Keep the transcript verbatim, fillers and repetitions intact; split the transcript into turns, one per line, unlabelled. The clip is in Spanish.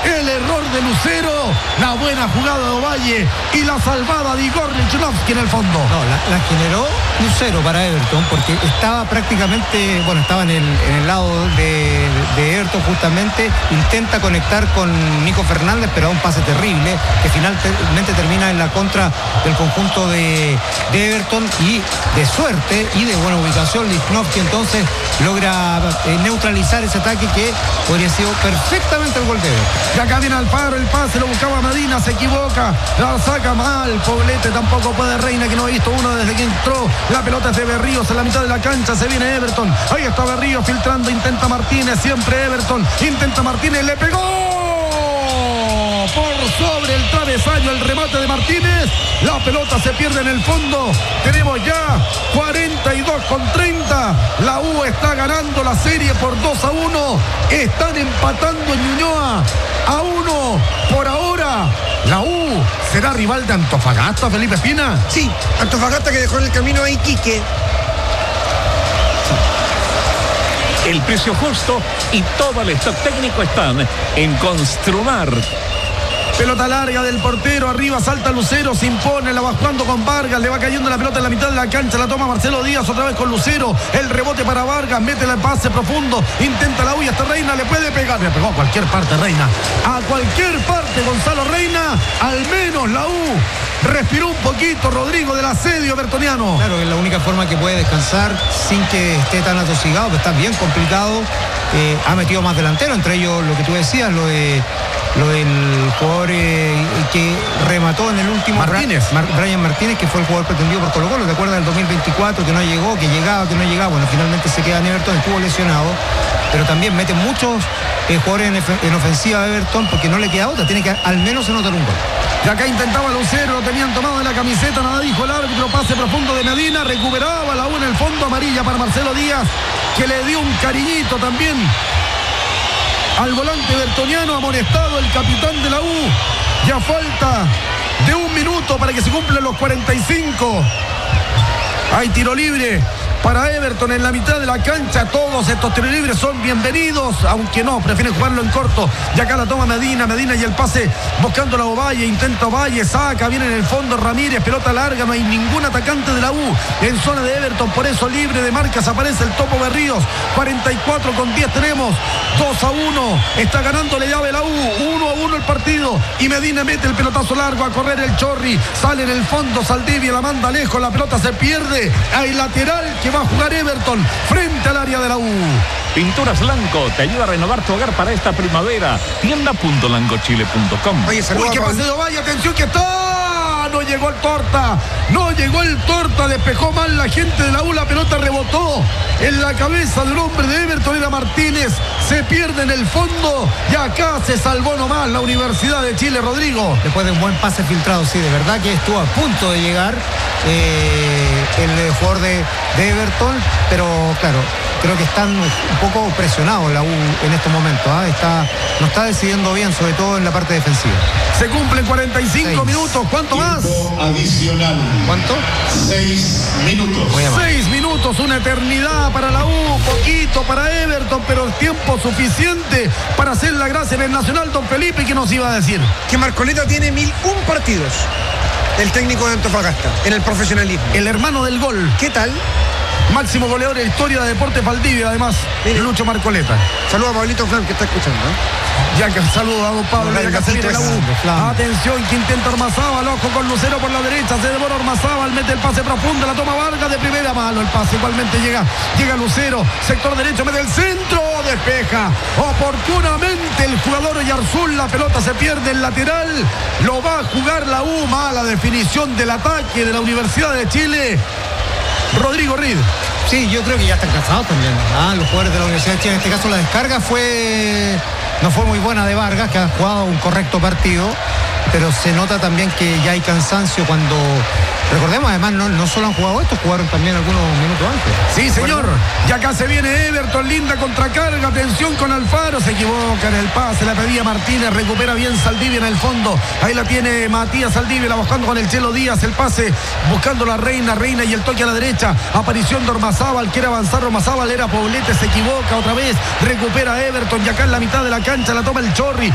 el error de Lucero, la buena jugada de Ovalle y la salvada de Igor Lichnowsky en el fondo.
No, la, la generó Lucero para Everton, porque estaba prácticamente, bueno, estaba en el, en el lado de, de Everton justamente, intenta conectar con Nico Fernández, pero a un pase terrible, que finalmente termina en la contra del conjunto de, de Everton, y de suerte y de buena ubicación, Lichnowsky entonces logra eh, neutralizar ese ataque que podría sido perfectamente el gol de Everton.
Y acá viene Alfaro, el pase lo buscaba Medina, se equivoca, la saca mal, Poblete, tampoco puede Reina, que no ha visto uno desde que entró, la pelota es de Berríos en la mitad de la cancha, se viene Everton, ahí está Berríos filtrando, intenta Martínez, siempre Everton, intenta Martínez, le pegó por sobre el travesaño el remate de Martínez, la pelota se pierde en el fondo, tenemos ya cuarenta y dos con treinta, la U está ganando la serie por dos a uno, están empatando en Ñuñoa a uno por ahora. La U será rival de Antofagasta, Felipe Espina.
Sí, Antofagasta que dejó en el camino a Iquique.
El precio justo y todo el stock técnico están en Construmar.
Pelota larga del portero, arriba salta Lucero, se impone, la va jugando con Vargas, le va cayendo la pelota en la mitad de la cancha, la toma Marcelo Díaz otra vez con Lucero, el rebote para Vargas, mete el pase profundo, intenta la U y hasta Reina le puede pegar, le pegó a cualquier parte Reina, a cualquier parte Gonzalo Reina, al menos la U respiró un poquito Rodrigo del asedio evertoniano.
Claro que es la única forma que puede descansar sin que esté tan atosigado, que está bien complicado, eh, ha metido más delantero, entre ellos lo que tú decías, lo de lo del jugador eh, que remató en el último,
Martínez.
Mar, Brian Martínez, que fue el jugador pretendido por Colo Colo, ¿te acuerdas del dos mil veinticuatro? Que no llegó, que llegaba, que no llegaba, bueno, finalmente se queda en Everton, estuvo lesionado, pero también mete muchos eh, jugadores en, en ofensiva a Everton, porque no le queda otra, tiene que al menos anotar un gol.
Y acá intentaba Lucero, lo tenían tomado de la camiseta, nada dijo el árbitro, pase profundo de Medina, recuperaba la U en el fondo, amarilla para Marcelo Díaz, que le dio un cariñito también al volante bertoniano, amonestado el capitán de la U. Ya falta de un minuto para que se cumplan los cuarenta y cinco. Hay tiro libre para Everton en la mitad de la cancha. Todos estos tiros libres son bienvenidos, aunque no, prefieren jugarlo en corto. Y acá la toma Medina, Medina y el pase buscando la Ovalle, intenta Ovalle, saca, viene en el fondo Ramírez, pelota larga, no hay ningún atacante de la U en zona de Everton, por eso libre de marcas aparece el Topo Berríos. Cuarenta y cuatro con diez tenemos, dos a uno, está ganando la llave la U, uno a uno el partido, y Medina mete el pelotazo largo a correr el Chorri, sale en el fondo Saldivia, la manda lejos, la pelota se pierde, hay lateral que va a jugar Everton frente al área de la U.
Pinturas Lanco te ayuda a renovar tu hogar para esta primavera. tienda punto lancochile punto com.
Oye, saludos. Uy, qué paseo, vaya, atención que está. No llegó el Torta. No llegó el Torta. Despejó mal la gente de la U. La pelota rebotó en la cabeza del hombre de Everton. Era Martínez. Se pierde en el fondo. Y acá se salvó nomás la Universidad de Chile, Rodrigo.
Después de un buen pase filtrado, sí, de verdad que estuvo a punto de llegar eh, el jugador de, de Everton. Pero claro, creo que están un poco presionados la U en estos momentos, ¿eh? está, no está decidiendo bien, sobre todo en la parte defensiva.
Se cumplen cuarenta y cinco
Seis.
minutos. ¿Cuánto más?
Adicional.
¿Cuánto?
Seis minutos.
Seis minutos, una eternidad para la U, poquito para Everton, pero el tiempo suficiente para hacer la gracia en el Nacional. Don Felipe, ¿qué nos iba a decir?
Que Marcoleta tiene mil un partidos, el técnico de Antofagasta, en el profesionalismo.
El hermano del gol.
¿Qué tal?
Máximo goleador de la historia de Deportes Valdivia, además,
Mire.
Lucho Marcoleta.
Saludos a Pablito Flan, que está escuchando, ¿eh?
Ya que saludo a don Pablo,
No,
ya que se viene la U.
Flan.
Atención, que intenta Ormazábal, ojo con Lucero por la derecha, se devora Ormazábal, mete el pase profundo, la toma Vargas de primera, malo el pase, igualmente llega, llega Lucero, sector derecho, mete el centro, despeja oportunamente el jugador Oyarzún, la pelota se pierde en lateral, lo va a jugar la U, mala definición del ataque de la Universidad de Chile. Rodrigo Reed.
Sí, yo creo que ya están cansados también, ¿ah? Los jugadores de la Universidad de Chile. En este caso la descarga fue no fue muy buena de Vargas, que ha jugado un correcto partido, pero se nota también que ya hay cansancio cuando, recordemos además, no, no solo han jugado estos, jugaron también algunos minutos antes.
Sí, señor. Y acá se viene Everton, linda contracarga, atención con Alfaro, se equivoca en el pase, la pedía Martínez, recupera bien Saldivia en el fondo, ahí la tiene Matías Saldivia, la buscando con el Chelo Díaz, el pase, buscando la Reina, Reina y el toque a la derecha, aparición de Ormazábal, quiere avanzar Ormazábal, era Poblete, se equivoca otra vez, recupera Everton y acá en la mitad de la cancha la toma el Chorri,